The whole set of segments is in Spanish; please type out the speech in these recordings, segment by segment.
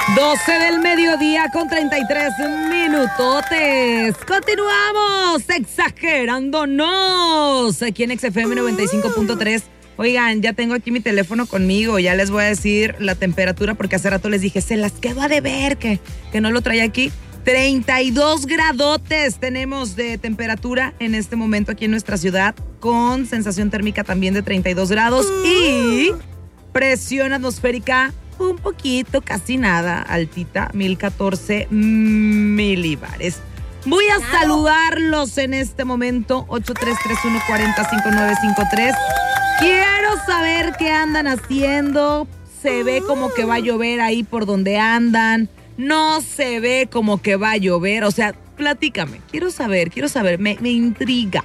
12 del mediodía con 33 minutotes. Continuamos exagerándonos aquí en XFM 95.3. Oigan, ya tengo aquí mi teléfono conmigo. Ya les voy a decir la temperatura porque hace rato les dije, se las quedo a deber que no lo traía aquí. 32 gradotes tenemos de temperatura en este momento aquí en nuestra ciudad, con sensación térmica también de 32 grados y presión atmosférica un poquito, casi nada, altita, 1014 milibares. Voy a saludarlos en este momento, 8331405953. Quiero saber qué andan haciendo. Se ve como que va a llover ahí por donde andan. No se ve como que va a llover. O sea, platícame. Quiero saber. Me intriga.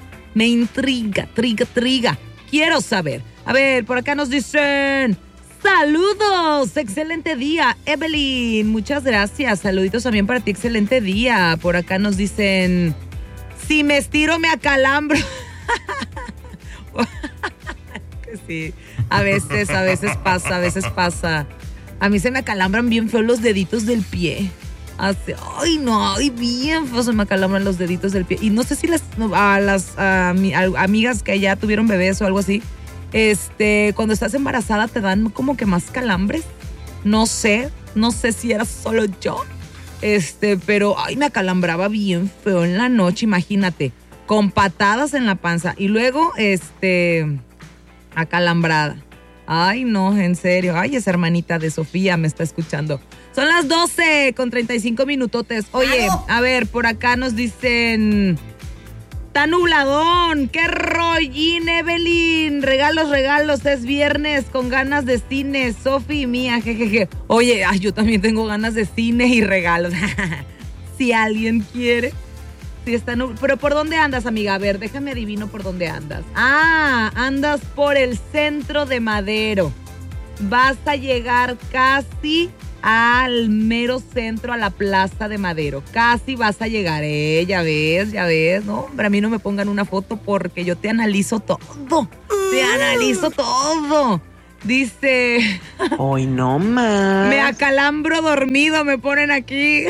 Quiero saber. A ver, por acá nos dicen... ¡Saludos! ¡Excelente día! Evelyn, muchas gracias. Saluditos también para ti, excelente día. Por acá nos dicen... Si me estiro me acalambro. Sí, a veces pasa. A mí se me acalambran bien feos los deditos del pie. Bien feos se me acalambran los deditos del pie. Y no sé si las amigas que ya tuvieron bebés o algo así, cuando estás embarazada te dan como que más calambres. No sé si era solo yo. Pero me acalambraba bien feo en la noche, imagínate, con patadas en la panza y luego acalambrada. Ay, no, en serio. Ay, esa hermanita de Sofía me está escuchando. Son las 12 con 35 minutotes. Oye, a ver, por acá nos dicen... Está nubladón, qué rollín, Evelyn. Regalos, es viernes con ganas de cine, Sofi y mía, jejeje. Oye, yo también tengo ganas de cine y regalos. Si alguien quiere. Sí, está pero ¿por dónde andas, amiga? A ver, déjame adivino por dónde andas. Andas por el centro de Madero. Vas a llegar casi al mero centro, a la plaza de Madero. Casi vas a llegar, ya ves. No, hombre, a mí no me pongan una foto porque yo te analizo todo. Dice... Hoy no más. Me acalambro dormido, me ponen aquí.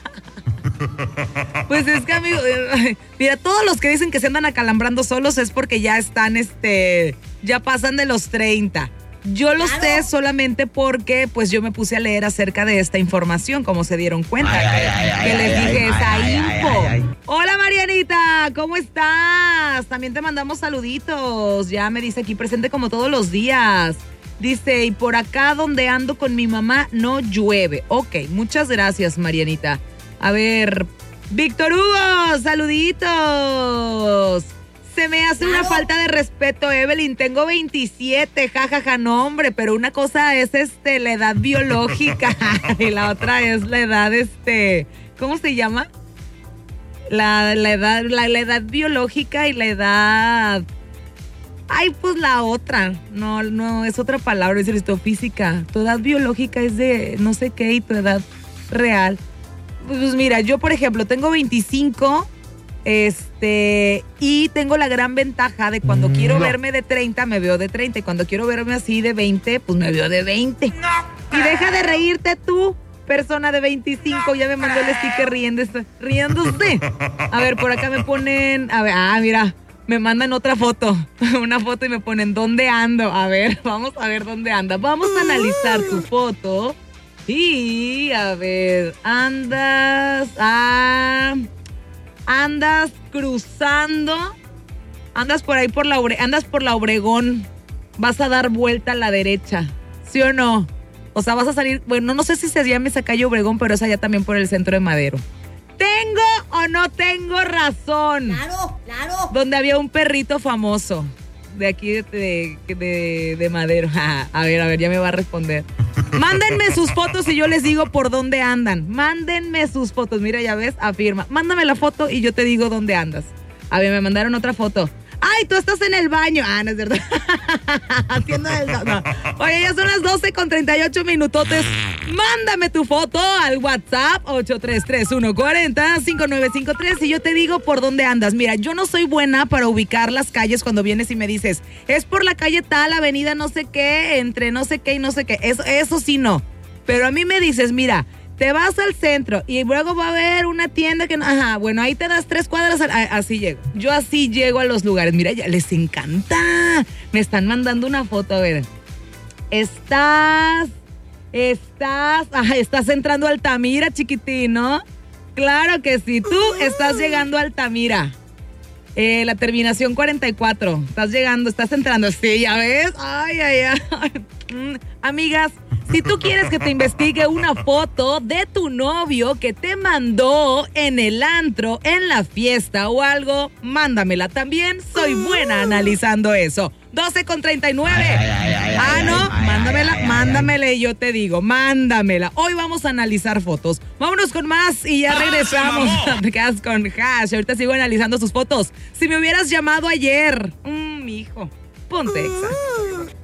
Pues es que, amigo, mira, todos los que dicen que se andan acalambrando solos es porque ya están, ya pasan de los 30. Yo lo sé solamente porque, pues, yo me puse a leer acerca de esta información, como se dieron cuenta, que les dije esa info. Hola, Marianita, ¿cómo estás? También te mandamos saluditos. Ya me dice aquí, presente como todos los días. Dice, y por acá donde ando con mi mamá no llueve. Ok, muchas gracias, Marianita. A ver, Víctor Hugo, saluditos. Se me hace una falta de respeto, Evelyn. Tengo 27, jajaja, no, hombre, pero una cosa es la edad biológica y la otra es la edad, ¿cómo se llama? La edad biológica y la edad... Ay, pues la otra. No, es otra palabra, es física. Tu edad biológica es de no sé qué y tu edad real. Pues mira, yo por ejemplo tengo 25, y tengo la gran ventaja de cuando quiero verme de 30, me veo de 30, y cuando quiero verme así de 20, pues me veo de 20. Y deja de reírte tú, persona de 25, ya me mandó el sticker riéndose. A ver, por acá me ponen, a ver, mira, me mandan otra foto, una foto y me ponen, ¿dónde ando? A ver, vamos a ver dónde anda. Vamos a analizar tu foto. Y, a ver, andas cruzando, andas por ahí andas por la Obregón, vas a dar vuelta a la derecha, ¿sí o no? O sea, vas a salir, bueno, no sé si se llama esa calle Obregón, pero es allá también por el centro de Madero. ¿Tengo o no tengo razón? Claro. Donde había un perrito famoso de aquí de Madero. A ver, ya me va a responder. Mándenme sus fotos y yo les digo por dónde andan. Mándenme sus fotos. Mira, ya ves, afirma. Mándame la foto y yo te digo dónde andas. A ver, me mandaron otra foto. ¡Ay, tú estás en el baño! No es cierto. Haciendo no. Oye, ya son las 12 con 38 minutotes. Mándame tu foto al WhatsApp 8331405953 y yo te digo por dónde andas. Mira, yo no soy buena para ubicar las calles cuando vienes y me dices, es por la calle tal, avenida no sé qué, entre no sé qué y no sé qué. Eso sí no. Pero a mí me dices, mira, Te vas al centro y luego va a haber una tienda que... Ajá, bueno, ahí te das 3 cuadras. Así llego. Yo así llego a los lugares. Mira, ya les encanta. Me están mandando una foto, a ver. Estás entrando a Altamira, chiquitín, ¿no? Claro que sí. Tú estás llegando a Altamira. La terminación 44. Estás entrando. Sí, ¿ya ves? Ay. Amigas, si tú quieres que te investigue una foto de tu novio que te mandó en el antro, en la fiesta o algo, mándamela. También soy buena analizando eso. 12:39. No, mándamela y yo te digo, mándamela. Hoy vamos a analizar fotos. Vámonos con más y ya regresamos. Te quedas con Hash. Ahorita sigo analizando sus fotos. Si me hubieras llamado ayer, mi hijo, ponte Exa.